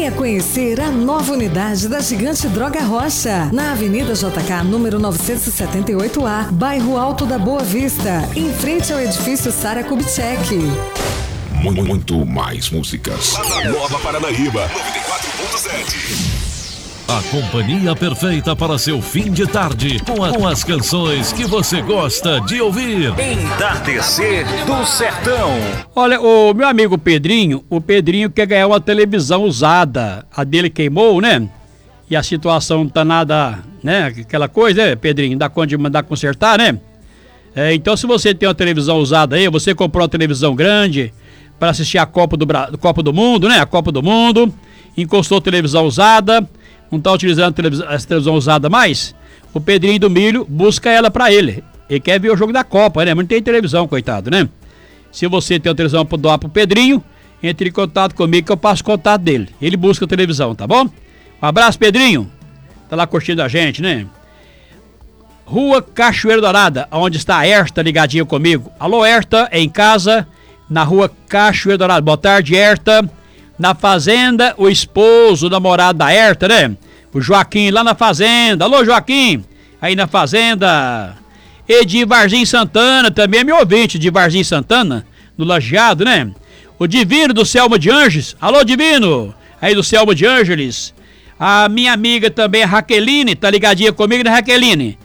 Venha conhecer a nova unidade da Gigante Droga Rocha, na Avenida JK, número 978A, bairro Alto da Boa Vista, em frente ao edifício Sara Kubitschek. Muito mais músicas. Nova Paranaíba, 94.7. A companhia perfeita para seu fim de tarde, com as canções que você gosta de ouvir. Entardecer do Sertão. Olha, o meu amigo Pedrinho, quer ganhar uma televisão usada. A dele queimou, né? E a situação não tá nada, né? Aquela coisa, né, Pedrinho? Dá conta de mandar consertar, né? Então, se você tem uma televisão usada aí, você comprou uma televisão grande para assistir a Copa do Mundo, né? A Copa do Mundo, encostou a televisão usada, não tá utilizando essa televisão usada mais, o Pedrinho do Milho busca ela pra ele. Ele quer ver o jogo da Copa, né? Mas não tem televisão, coitado, né? Se você tem uma televisão pra doar pro Pedrinho, entre em contato comigo que eu passo o contato dele. Ele busca a televisão, tá bom? Um abraço, Pedrinho. Tá lá curtindo a gente, né? Rua Cachoeira Dourada, onde está a Herta ligadinha comigo. Alô, Herta, em casa, na Rua Cachoeira Dourada. Boa tarde, Herta. Na fazenda, o esposo, o namorado da Herta, né? O Joaquim lá na fazenda. Alô, Joaquim, aí na fazenda. E de Varzinho Santana, também é meu ouvinte, de Varzinho Santana, no Lajeado, né? O Divino do Selma de Ângeles. Alô, Divino, aí do Selma de Ângeles. A minha amiga também, a Raqueline, tá ligadinha comigo, né, Raqueline?